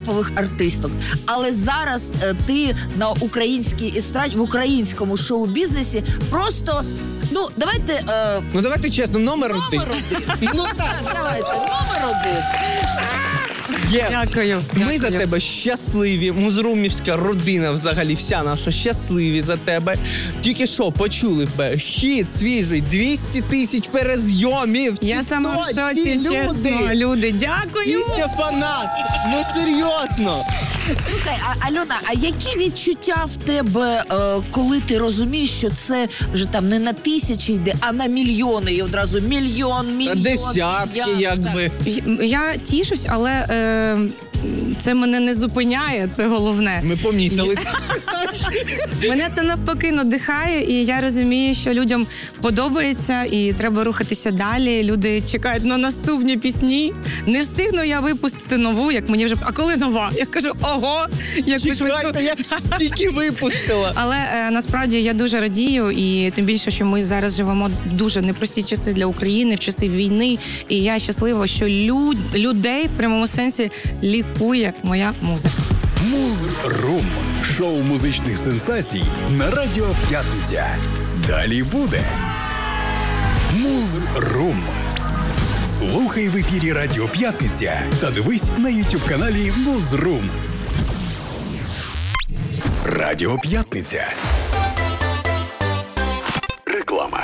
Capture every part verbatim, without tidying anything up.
топових артисток. Але зараз е, ти на українській естраді, в українському шоу-бізнесі просто, ну, давайте... Е, ну, давайте чесно, номер один. Номер один. Ну, так. Давайте, номер один. Є. Дякую. Ми Дякую. за тебе щасливі. Музрумівська родина взагалі вся наша щасливі за тебе. Тільки що почули б хіт свіжий, двісті тисяч перезйомів. Я сама в шоці, чесно. Люди, дякую. Пісня фанат. Ну серйозно. Слухай, а, Альона, а які відчуття в тебе, е, коли ти розумієш, що це вже там не на тисячі йде, а на мільйони, і одразу мільйон, мільйон. Десятки, мільйон, якби. Я, я тішусь, але е, це мене не зупиняє, це головне. Ми помітили. Мене це навпаки надихає, і я розумію, що людям подобається, і треба рухатися далі. Люди чекають на наступні пісні. Не встигну я випустити нову, як мені вже... А коли нова? Я кажу, ого! Як ви швидко... Чекайте, я тільки випустила. Але е, насправді я дуже радію, і тим більше, що ми зараз живемо в дуже непрості часи для України, в часи війни. І я щаслива, що люд... людей в прямому сенсі лікує моя музика. Муз-рум. Шоу музичних сенсацій на Радіо П'ятниця. Далі буде Муз-рум. Слухай в ефірі Радіо П'ятниця та дивись на ютуб-каналі Муз-рум. Радіо П'ятниця. Реклама.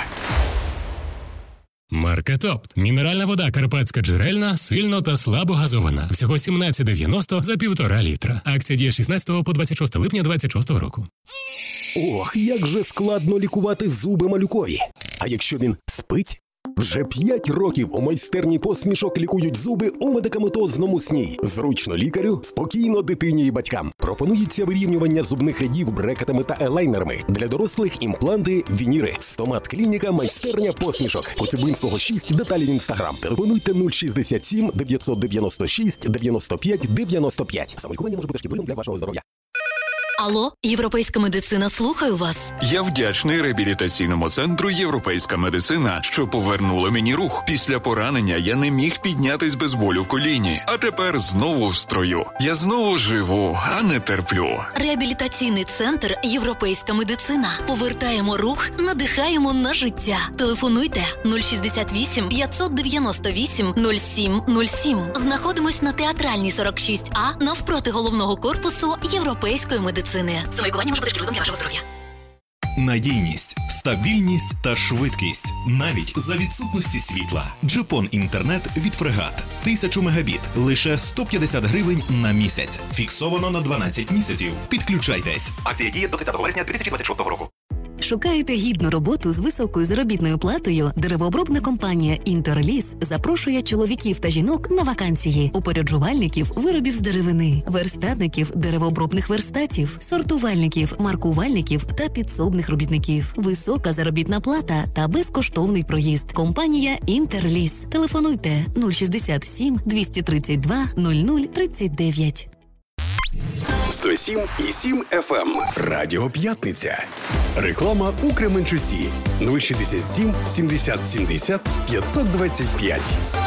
Марка Топт. Мінеральна вода Карпатська джерельна, сильно та слабо газована. Всього сімнадцять дев'яносто за півтора літра. Акція діє шістнадцятого по двадцять шосте липня двадцять шостого року. Ох, як же складно лікувати зуби малюкові. А якщо він спить? Вже п'ять років у майстерні посмішок лікують зуби у медикаментозному сні. Зручно лікарю, спокійно дитині і батькам. Пропонується вирівнювання зубних рядів брекетами та елайнерами. Для дорослих імпланти, вініри. Стомат клініка, майстерня посмішок. Коцюбинського шість, деталі в інстаграм. Телефонуйте нуль шістдесят сім дев'ятсот дев'яносто шість дев'яносто п'ять дев'яносто п'ять. Самолікування може бути шкідливим для вашого здоров'я. Алло, європейська медицина, слухаю вас. Я вдячний реабілітаційному центру «Європейська медицина», що повернула мені рух. Після поранення я не міг піднятись без болю в коліні, а тепер знову в строю. Я знову живу, а не терплю. Реабілітаційний центр «Європейська медицина». Повертаємо рух, надихаємо на життя. Телефонуйте нуль шістдесят вісім п'ятсот дев'яносто вісім нуль сім нуль сім. Знаходимось на Театральній сорок шість А навпроти головного корпусу «Європейської медицини». Самолікування може бути шкідливим для вашого здоров'я. Надійність, стабільність та швидкість. Навіть за відсутності світла. Джепон інтернет від Фрегат. Тисячу мегабіт. Лише сто п'ятдесят гривень на місяць. Фіксовано на дванадцять місяців. Підключайтесь. Акція діє до тридцятого вересня дві тисячі двадцять шостого року. Шукаєте гідну роботу з високою заробітною платою? Деревообробна компанія «Інтерліс» запрошує чоловіків та жінок на вакансії, упоряджувальників виробів з деревини, верстатників деревообробних верстатів, сортувальників, маркувальників та підсобних робітників. Висока заробітна плата та безкоштовний проїзд. Компанія «Інтерліс». Телефонуйте нуль шістдесят сім двісті тридцять два нуль нуль тридцять дев'ять. сто сім і сім еф ем. Радіо П'ятниця. Реклама у Кременчусі. нуль шістдесят сім сімдесят сімдесят п'ятсот двадцять п'ять.